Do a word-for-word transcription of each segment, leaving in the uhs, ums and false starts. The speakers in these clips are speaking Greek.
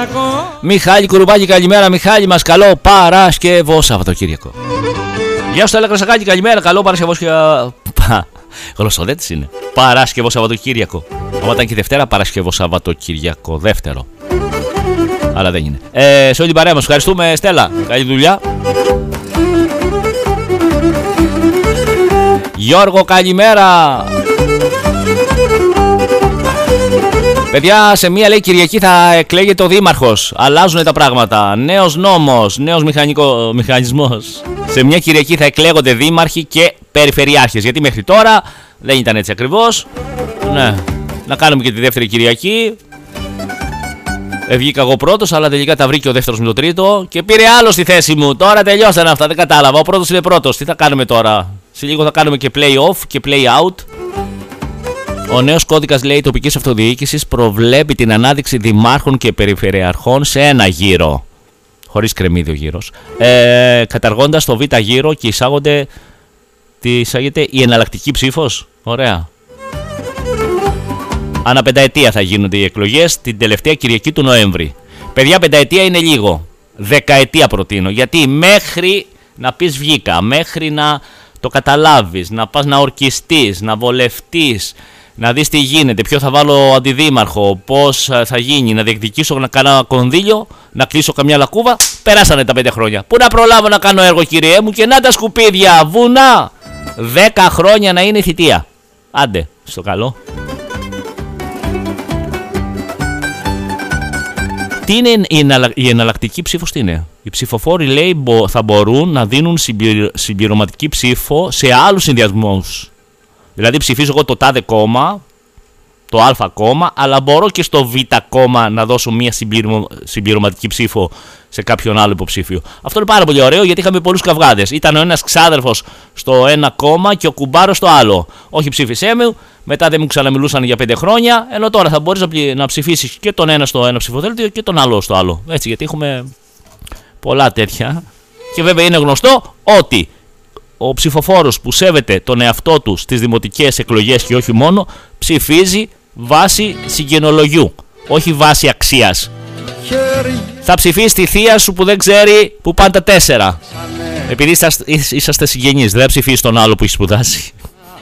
Μιχάλη Κουρουμπάκη, καλημέρα Μιχάλη μας, καλό Παρασκευό Σαββατοκύριακο. Γεια σου Στέλλα Κρασακάκη, καλημέρα, καλό Παρασκευό. Γλωσσοδέτης είναι. Παρασκευό Σαββατοκύριακο. Άμα ήταν και Δευτέρα, Παρασκευό Σαββατοκύριακο. Δεύτερο. Αλλά δεν είναι. Ε, σε όλη την παρέα μας, ευχαριστούμε Στέλλα. Καλή δουλειά. Γιώργο, καλημέρα. Παιδιά, σε μία λέει Κυριακή θα εκλέγεται ο Δήμαρχος. Αλλάζουν τα πράγματα. Νέος νόμος, νέος μηχανικό, μηχανισμός. Σε μια Κυριακή θα εκλέγονται δήμαρχοι και περιφερειάρχες. Γιατί μέχρι τώρα δεν ήταν έτσι ακριβώς. Ναι, να κάνουμε και τη δεύτερη Κυριακή. Ε, βγήκα εγώ πρώτος, αλλά τελικά τα βρήκε ο δεύτερος με το τρίτο. Και πήρε άλλο στη θέση μου. Τώρα τελειώσαν αυτά, δεν κατάλαβα. Ο πρώτος είναι πρώτος. Τι θα κάνουμε τώρα? Σε λίγο θα κάνουμε και play off και play out. Ο νέος κώδικας, λέει, τοπικής αυτοδιοίκησης προβλέπει την ανάδειξη δημάρχων και περιφερειαρχών σε ένα γύρο. Χωρίς κρεμμύδι ο γύρος. Ε, καταργώντας το β' γύρο και εισάγονται, τι εισάγεται, η εναλλακτική ψήφος. Ωραία. Ανά πενταετία θα γίνονται οι εκλογές την τελευταία Κυριακή του Νοέμβρη. Παιδιά, πενταετία είναι λίγο. Δεκαετία προτείνω. Γιατί μέχρι να πεις βγήκα, μέχρι να το καταλάβεις, να πας να ορκιστείς, να βολευτείς, να δεις τι γίνεται, ποιο θα βάλω αντιδήμαρχο, πώς θα γίνει, να διεκδικήσω να κάνω κονδύλιο, να κλείσω καμιά λακκούβα. Περάσανε τα πέντε χρόνια. Πού να προλάβω να κάνω έργο, κυριέ μου, και να τα σκουπίδια, βουνά. Δέκα χρόνια να είναι η θητεία. Άντε, στο καλό. Τι είναι η, εναλλα... η εναλλακτική ψήφος, τι είναι? Οι ψηφοφόροι, λέει, θα μπορούν να δίνουν συμπλη... συμπληρωματική ψήφο σε άλλους συνδυασμούς. Δηλαδή ψηφίζω εγώ το τάδε κόμμα, το α κόμμα, αλλά μπορώ και στο β κόμμα να δώσω μια συμπληρω... συμπληρωματική ψήφο σε κάποιον άλλο υποψήφιο. Αυτό είναι πάρα πολύ ωραίο, γιατί είχαμε πολλούς καυγάδες. Ήταν ο ένας ξάδερφος στο ένα κόμμα και ο κουμπάρος στο άλλο. Όχι, ψήφισέ μου, μετά δεν μου ξαναμιλούσαν για πέντε χρόνια, ενώ τώρα θα μπορείς να ψηφίσεις και τον ένα στο ένα ψηφοδέλτιο και τον άλλο στο άλλο. Έτσι, γιατί έχουμε πολλά τέτοια. Και βέβαια είναι γνωστό ότι ο ψηφοφόρος που σέβεται τον εαυτό του στις δημοτικές εκλογές και όχι μόνο, ψηφίζει βάσει συγγενολογιού, όχι βάσει αξίας. Θα ψηφίσει τη θεία σου που δεν ξέρει που πάνε τα τέσσερα. Επειδή είσαστε, είσαστε συγγενείς, δεν θα ψηφίσει τον άλλο που έχει σπουδάσει.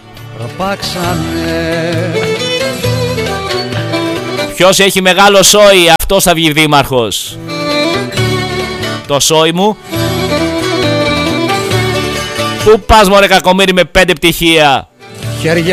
Ποιος έχει μεγάλο σόι, αυτός θα βγει δήμαρχος. Το σόι μου. Πού πας μωρέ κακομοίρη με πέντε πτυχία?